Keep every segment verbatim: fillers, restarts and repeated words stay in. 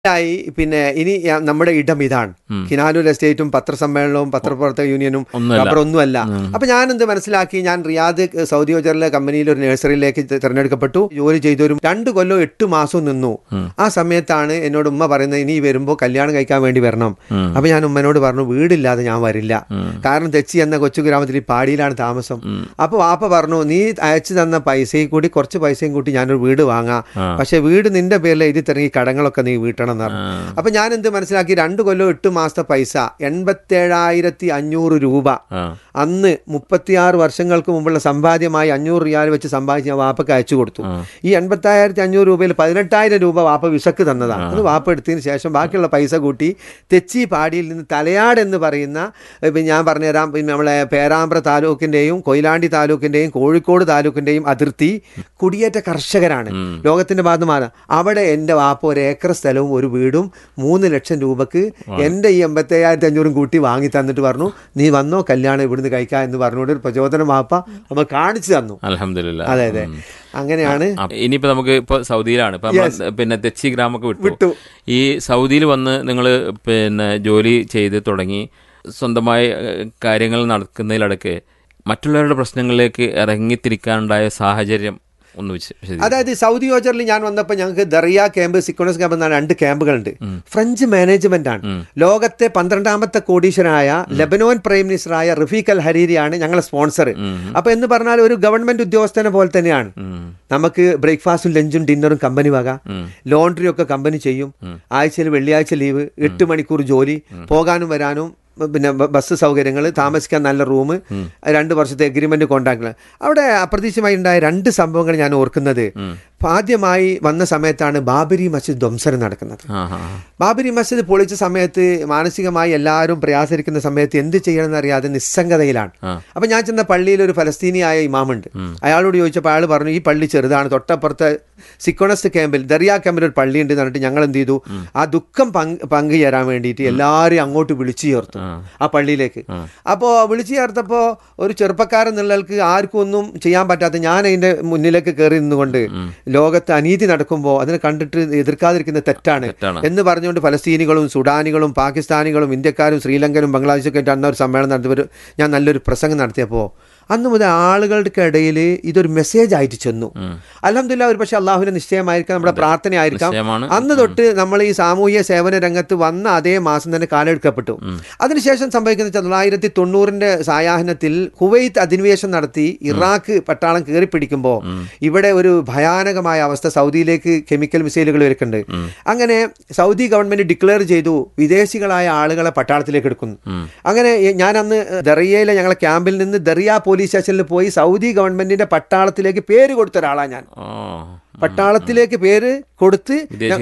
ായി പിന്നെ ഇനി ഞാൻ- നമ്മുടെ ഇടം ഇതാണ്. ഹിനാലൂർ എസ്റ്റേറ്റും പത്രസമ്മേളനവും പത്രപ്രവർത്തക യൂണിയനും റബ്ബറൊന്നുമല്ല. അപ്പൊ ഞാൻ എന്ത് മനസ്സിലാക്കി, ഞാൻ റിയാദ് സൗദി ഓജറിലെ കമ്പനിയിൽ ഒരു നഴ്സറിയിലേക്ക് തിരഞ്ഞെടുക്കപ്പെട്ടു. ജോലി ചെയ്തൊരു രണ്ട് കൊല്ലം എട്ട് മാസവും നിന്നു. ആ സമയത്താണ് എന്നോട് ഉമ്മ പറയുന്നത്, ഇനി വരുമ്പോൾ കല്യാണം കഴിക്കാൻ വേണ്ടി വരണം. അപ്പൊ ഞാൻ ഉമ്മനോട് പറഞ്ഞു, വീടില്ലാതെ ഞാൻ വരില്ല, കാരണം തെച്ചി എന്ന കൊച്ചു ഗ്രാമത്തിൽ ഈ പാടിയിലാണ് താമസം. അപ്പൊ വാപ്പ പറഞ്ഞു, നീ അയച്ചു തന്ന പൈസയും കൂടി കുറച്ച് പൈസയും കൂട്ടി ഞാനൊരു വീട് വാങ്ങാം, പക്ഷെ വീട് നിന്റെ പേരിൽ എഴുതി തരങ്ങി കടങ്ങളൊക്കെ നീ വീട്ടണം. അപ്പൊ ഞാൻ എന്ത് മനസ്സിലാക്കി, രണ്ടു കൊല്ലം എട്ട് മാസത്തെ പൈസ എൺപത്തേഴായിരത്തി അഞ്ഞൂറ് രൂപ അന്ന് മുപ്പത്തിയാറ് വർഷങ്ങൾക്ക് മുമ്പുള്ള സമ്പാദ്യമായി അഞ്ഞൂറ് റിയാൽ വെച്ച് സമ്പാദിച്ച് ഞാൻ വാപ്പക്ക് അയച്ചു കൊടുത്തു. ഈ എൺപത്തായിരത്തി അഞ്ഞൂറ് രൂപയിൽ പതിനെട്ടായിരം രൂപ വാപ്പ വിസക്ക് തന്നതാണ്. അത് വാപ്പ എടുത്തതിന് ശേഷം ബാക്കിയുള്ള പൈസ കൂട്ടി തെച്ചി പാടിയിൽ നിന്ന് തലയാട് എന്ന് പറയുന്ന, ഞാൻ പറഞ്ഞുതരാം, പിന്നെ നമ്മളെ പേരാമ്പ്ര താലൂക്കിന്റെയും കൊയിലാണ്ടി താലൂക്കിന്റെയും കോഴിക്കോട് താലൂക്കിന്റെയും അതിർത്തി കുടിയേറ്റ കർഷകരാണ്, ലോകത്തിന്റെ ഭാഗമാണ്. അവിടെ എൻ്റെ വാപ്പ ഒരു ഏക്കർ സ്ഥലവും ഒരു വീടും മൂന്ന് ലക്ഷം രൂപക്ക് എൻ്റെ ഈ എൺപത്തേഴായിരത്തി അഞ്ഞൂറും കൂട്ടി വാങ്ങി തന്നിട്ട് പറഞ്ഞു, നീ വന്നോ കല്യാണം ഇവിടുന്ന് കഴിക്കാം എന്ന് പറഞ്ഞുകൊണ്ട് ഒരു പ്രചോദനം വാപ്പ നമ്മൾ കാണിച്ചു തന്നു. അൽഹംദുലില്ലാ. അതെ അതെ, അങ്ങനെയാണ്. ഇനിയിപ്പോ നമുക്ക് ഇപ്പൊ സൗദിയിലാണ്, ഇപ്പൊ പിന്നെ തെച്ചി ഗ്രാമൊക്കെ വിട്ടു. ഈ സൗദിയിൽ വന്ന് നിങ്ങൾ പിന്നെ ജോലി ചെയ്ത് തുടങ്ങി സ്വന്തമായി കാര്യങ്ങൾ നടക്കുന്നതിലടക്ക് മറ്റുള്ളവരുടെ പ്രശ്നങ്ങളിലേക്ക് ഇറങ്ങിത്തിരിക്കാനുണ്ടായ സാഹചര്യം ഒന്ന് വിശദീകരിക്കുക. അതായത് സൗദി ഓജറിൽ ഞാൻ വന്നപ്പോൾ ഞങ്ങൾക്ക് ദറിയ ക്യാമ്പ്, സിക്കോണസ് ക്യാമ്പ് എന്നാണ് രണ്ട് ക്യാമ്പുകളുണ്ട്. ഫ്രഞ്ച് മാനേജ്മെന്റ് ആണ്. ലോകത്തെ പന്ത്രണ്ടാമത്തെ കോടീശ്വരനായ ലബനോൻ പ്രൈം മിനിസ്റ്ററായ റഫീഖ് അൽ ഹരീരിയാണ് ഞങ്ങളെ സ്പോൺസർ. അപ്പൊ എന്ന് പറഞ്ഞാൽ ഒരു ഗവൺമെന്റ് ഉദ്യോഗസ്ഥനെ പോലെ തന്നെയാണ്. നമുക്ക് ബ്രേക്ക്ഫാസ്റ്റും ലഞ്ചും ഡിന്നറും കമ്പനി വക, ലോണ്ടറി ഒക്കെ കമ്പനി ചെയ്യും, ആഴ്ചയിൽ വെള്ളിയാഴ്ച ലീവ്, എട്ട് മണിക്കൂർ ജോലി, പോകാനും വരാനും പിന്നെ ബസ് സൗകര്യങ്ങൾ, താമസിക്കാൻ നല്ല റൂം, രണ്ട് വർഷത്തെ എഗ്രിമെന്റ് കോൺട്രാക്ട്. അവിടെ അപ്രതീക്ഷിതമായി ഉണ്ടായ രണ്ട് സംഭവങ്ങൾ ഞാൻ ഓർക്കുന്നത്. ആദ്യമായി വന്ന സമയത്താണ് ബാബരി മസ്ജിദ് ധ്വംസനം നടക്കുന്നത്. ബാബരി മസ്ജിദ് പൊളിച്ച സമയത്ത് മാനസികമായി എല്ലാവരും പ്രയാസരിക്കുന്ന സമയത്ത് എന്ത് ചെയ്യണമെന്ന് അറിയാതെ നിസ്സംഗതയിലാണ്. അപ്പൊ ഞാൻ ചെന്ന പള്ളിയിൽ ഒരു ഫലസ്തീനിയായ ഇമാമുണ്ട്. അയാളോട് ചോദിച്ചപ്പോൾ അയാൾ പറഞ്ഞു, ഈ പള്ളി ചെറുതാണ്, തൊട്ടപ്പുറത്തെ സിക്കോണസ് ക്യാമ്പിൽ ദറിയ ക്യാമ്പിൽ ഒരു പള്ളി ഉണ്ട് എന്ന് പറഞ്ഞിട്ട് ഞങ്ങൾ എന്ത് ചെയ്തു, ആ ദുഃഖം പങ്ക് പങ്കുചേരാൻ വേണ്ടിയിട്ട് എല്ലാവരെയും അങ്ങോട്ട് വിളിച്ചു ചേർത്തു ആ പള്ളിയിലേക്ക്. അപ്പോൾ വിളിച്ചു ചേർത്തപ്പോൾ ഒരു ചെറുപ്പക്കാരൻ എന്നുള്ളവർക്ക് ആർക്കും ഒന്നും ചെയ്യാൻ പറ്റാത്ത ഞാൻ അതിന്റെ മുന്നിലേക്ക് കയറി നിന്നുകൊണ്ട് ലോകത്ത് അനീതി നടക്കുമ്പോൾ അതിനെ കണ്ടിട്ട് എതിർക്കാതിരിക്കുന്ന തെറ്റാണ് എന്ന് പറഞ്ഞുകൊണ്ട് ഫലസ്തീനികളും സുഡാനികളും പാകിസ്ഥാനികളും ഇന്ത്യക്കാരും ശ്രീലങ്കനും ബംഗ്ലാദേശൊക്കെ ആയിട്ട് അന്നൊരു സമ്മേളനം നടത്തിയപ്പോൾ ഞാൻ നല്ലൊരു പ്രസംഗം നടത്തിയപ്പോൾ അന്ന് മുതൽ ആളുകളുടെ ഇടയിൽ ഇതൊരു മെസ്സേജ് ആയിട്ട് ചെന്നു. അൽഹംദുലില്ലാ, ഒരു പക്ഷേ അള്ളാഹുവിന്റെ നിശ്ചയമായിരിക്കാം, നമ്മുടെ പ്രാർത്ഥനയായിരിക്കാം. അന്ന് തൊട്ട് നമ്മൾ ഈ സാമൂഹ്യ സേവന രംഗത്ത് വന്ന അതേ മാസം തന്നെ കാലെടുക്കപ്പെട്ടു. അതിനുശേഷം സംഭവിക്കുന്ന തൊള്ളായിരത്തി തൊണ്ണൂറിന്റെ സായാഹ്നത്തിൽ കുവൈത്ത് അധിനിവേശം നടത്തി ഇറാഖ് പട്ടാളം കയറി പിടിക്കുമ്പോൾ ഇവിടെ ഒരു ഭയാനകമായ അവസ്ഥ, സൗദിയിലേക്ക് കെമിക്കൽ മിസൈലുകൾ വരുന്നുണ്ട്. അങ്ങനെ സൗദി ഗവൺമെന്റ് ഡിക്ലെയർ ചെയ്തു വിദേശികളായ ആളുകളെ പട്ടാളത്തിലേക്ക് എടുക്കുന്നു. അങ്ങനെ ഞാൻ അന്ന് ദറിയയിലെ ഞങ്ങളെ ക്യാമ്പിൽ നിന്ന് ദറിയ പോലീസ് സ്റ്റേഷനിൽ പോയി സൗദി ഗവൺമെന്റിന്റെ പട്ടാളത്തിലേക്ക് പേര് കൊടുത്ത ഒരാളാണ് ഞാൻ. പട്ടാളത്തിലേക്ക് പേര് കൊടുത്ത്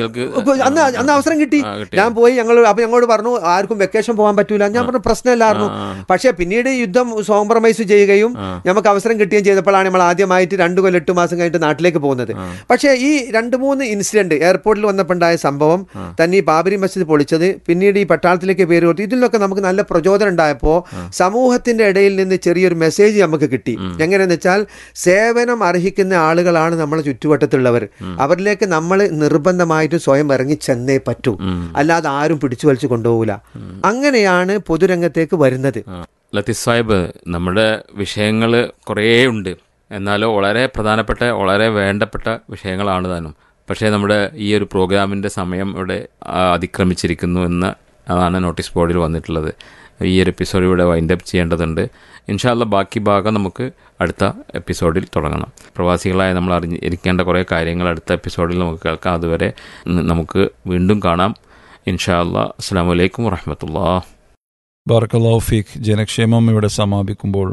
അന്ന് അന്ന് അവസരം കിട്ടി. ഞാൻ പോയി, ഞങ്ങൾ അപ്പൊ ഞങ്ങളോട് പറഞ്ഞു ആർക്കും വെക്കേഷൻ പോകാൻ പറ്റൂല. ഞാൻ പറഞ്ഞു പ്രശ്നമില്ലായിരുന്നു. പക്ഷേ പിന്നീട് യുദ്ധം കോംപ്രമൈസ് ചെയ്യുകയും നമുക്ക് അവസരം കിട്ടുകയും ചെയ്തപ്പോഴാണ് നമ്മൾ ആദ്യമായിട്ട് രണ്ടു കൊല്ലം എട്ട് മാസം കഴിഞ്ഞിട്ട് നാട്ടിലേക്ക് പോകുന്നത്. പക്ഷേ ഈ രണ്ട് മൂന്ന് ഇൻസിഡന്റ് എയർപോർട്ടിൽ വന്നപ്പോൾ ഉണ്ടായ സംഭവം തന്നെ, ഈ ബാബരി മസ്ജിദ് പൊളിച്ചത്, പിന്നീട് ഈ പട്ടാളത്തിലേക്ക് പേര് കൊടുത്തു, ഇതിലൊക്കെ നമുക്ക് നല്ല പ്രചോദനം ഉണ്ടായപ്പോൾ സമൂഹത്തിന്റെ ഇടയിൽ നിന്ന് ചെറിയൊരു മെസ്സേജ് നമുക്ക് കിട്ടി. എങ്ങനെയെന്ന് വെച്ചാൽ, സേവനം അർഹിക്കുന്ന ആളുകളാണ് നമ്മളെ ചുറ്റുവട്ടത്തുള്ളവർ. അവരിലേക്ക് നമ്മൾ നിർബന്ധമായിട്ടും സ്വയം ഇറങ്ങി ചെന്നേ പറ്റൂ, അല്ലാതെ ആരും പിടിച്ചു വലിച്ചു കൊണ്ടുപോകില്ല. അങ്ങനെയാണ് പൊതുരംഗത്തേക്ക് വരുന്നത്. ലത്തീഫ് സാഹിബ്, നമ്മുടെ വിഷയങ്ങൾ കുറേ ഉണ്ട്, എന്നാലും വളരെ പ്രധാനപ്പെട്ട വളരെ വേണ്ടപ്പെട്ട വിഷയങ്ങളാണ് താനും. പക്ഷേ നമ്മുടെ ഈ ഒരു പ്രോഗ്രാമിൻ്റെ സമയം ഇവിടെ അതിക്രമിച്ചിരിക്കുന്നു എന്ന് അതാണ് നോട്ടീസ് ബോർഡിൽ വന്നിട്ടുള്ളത്. ഈ ഒരു എപ്പിസോഡ് ഇവിടെ വൈൻഡ് അപ്പ് ചെയ്യേണ്ടതുണ്ട്. ഇൻഷാ അല്ലാ ബാക്കി ഭാഗം നമുക്ക് അടുത്ത എപ്പിസോഡിൽ തുടങ്ങണം. പ്രവാസികളായ നമ്മൾ അറിഞ്ഞിരിക്കേണ്ട കുറേ കാര്യങ്ങൾ അടുത്ത എപ്പിസോഡിൽ നമുക്ക് കേൾക്കാം. അതുവരെ നമുക്ക് വീണ്ടും കാണാം. ഇൻഷാ അല്ലാ. അസ്സലാമു അലൈക്കും വറഹ്മത്തുള്ളാഹി. ബാറക്കല്ലാഹു ഫീക്ക്. ജനക്ഷേമം ഇവിടെ സമാപിക്കുമ്പോൾ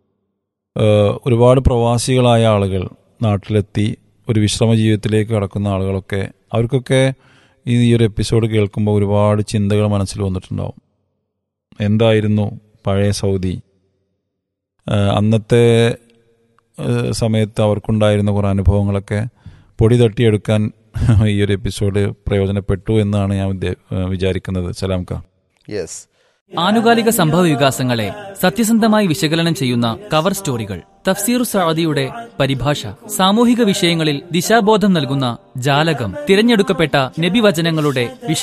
ഒരുപാട് പ്രവാസികളായ ആളുകൾ നാട്ടിലെത്തി ഒരു വിശ്രമ ജീവിതത്തിലേക്ക് കടക്കുന്ന ആളുകളൊക്കെ, അവർക്കൊക്കെ ഈ ഒരു എപ്പിസോഡ് കേൾക്കുമ്പോൾ ഒരുപാട് ചിന്തകൾ മനസ്സിൽ വന്നിട്ടുണ്ടാവും. എന്തായിരുന്നു പഴയ സൗദി? അന്നത്തെ സമയത്ത് അവർക്കുണ്ടായിരുന്ന കുറേ അനുഭവങ്ങളൊക്കെ പൊടി തട്ടിയെടുക്കാൻ ഈ ഒരു എപ്പിസോഡ് പ്രയോജനപ്പെട്ടു എന്നാണ് ഞാൻ വിചാരിക്കുന്നത്. സലാം ക. യെസ്. ആനുകാലിക സംഭവ വികാസങ്ങളെ സത്യസന്ധമായി വിശകലനം ചെയ്യുന്ന കവർ സ്റ്റോറികൾ, തഫ്സീർ സഅദിയുടെ പരിഭാഷ, സാമൂഹിക വിഷയങ്ങളിൽ ദിശാബോധം നൽകുന്ന ജാലകം, തിരഞ്ഞെടുക്കപ്പെട്ട നബിവചനങ്ങളുടെ